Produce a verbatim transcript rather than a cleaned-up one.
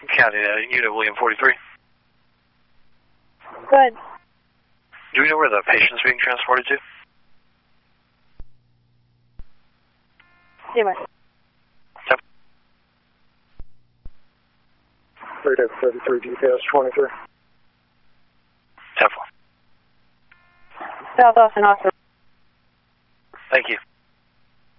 County, uh, Unit William forty-three. Good. Do we know where the patient's being transported to? Zero. Yep. Radar thirty-three, G P S twenty-three. ten four. South Austin, Austin.